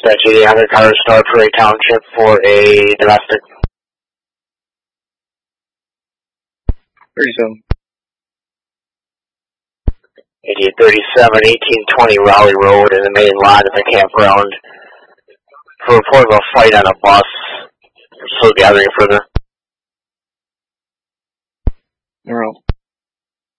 Dispatch 8800, Colorado Star Prairie Township for a domestic. 37. 8837, 1820 Raleigh Road in the main lot of the campground for a report of a fight on a bus. So gathering further. Monroe.